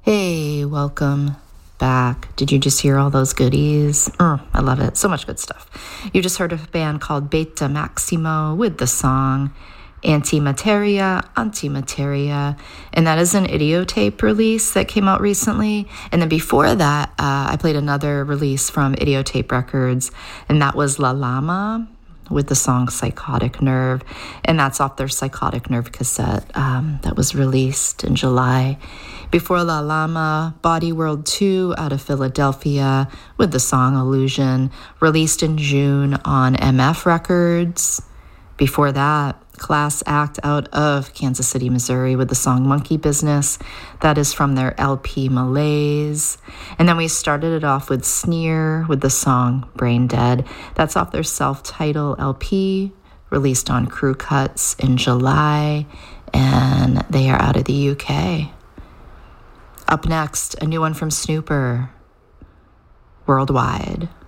Hey, welcome back. Did you just hear all those goodies? I love it. So much good stuff. You just heard a band called Beta Maximo with the song Antimateria, and that is an Idiotape release that came out recently. And then before that, I played another release from Idiotape Records, and that was La Llama with the song Psychotic Nerve, and that's off their Psychotic Nerve cassette that was released in July. Before La Llama, Body World 2 out of Philadelphia with the song Illusion, released in June on MF Records. Before that, Class Act out of Kansas City, Missouri with the song Monkey Business. That is from their LP Malaise. And then we started it off with Sneer with the song Brain Dead. That's off their self-titled LP, released on Crew Cuts in July, and they are out of the UK. Up next, a new one from Snooper, Worldwide.